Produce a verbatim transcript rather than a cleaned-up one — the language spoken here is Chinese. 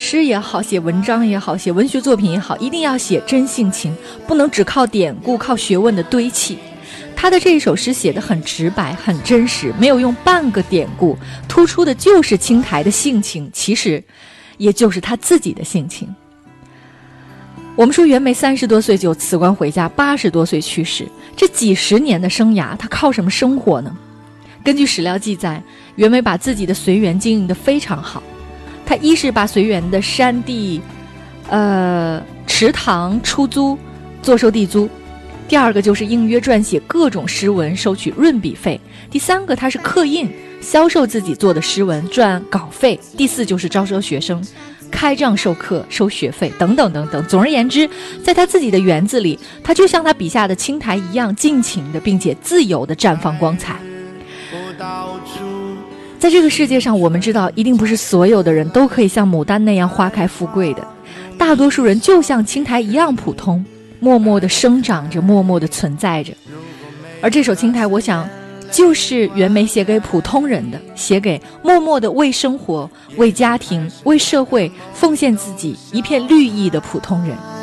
诗也好，写文章也好，写文学作品也好，一定要写真性情，不能只靠典故靠学问的堆砌。他的这一首诗写得很直白很真实，没有用半个典故，突出的就是青苔的性情，其实也就是他自己的性情。我们说袁枚三十多岁就辞官回家，八十多岁去世，这几十年的生涯他靠什么生活呢？根据史料记载，袁枚把自己的随园经营得非常好。他一是把随园的山地呃池塘出租，坐收地租；第二个就是应约撰写各种诗文，收取润笔费；第三个他是刻印销售自己做的诗文，赚稿费；第四就是招收学生，开账授课收学费等等等等。总而言之，在他自己的园子里，他就像他笔下的青苔一样，尽情的并且自由的绽放光彩。在这个世界上，我们知道一定不是所有的人都可以像牡丹那样花开富贵的，大多数人就像青苔一样普通，默默地生长着，默默地存在着。而这首青苔，我想就是袁枚写给普通人的，写给默默地为生活为家庭为社会奉献自己一片绿意的普通人。